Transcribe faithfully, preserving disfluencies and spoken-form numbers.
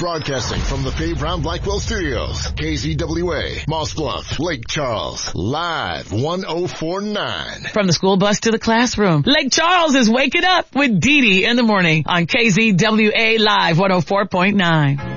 Broadcasting from the Faye Brown Blackwell Studios. K Z W A, Moss Bluff, Lake Charles. Live one oh four point nine. From the school bus to the classroom, Lake Charles is waking up with Dee Dee in the morning on K Z W A Live one oh four point nine.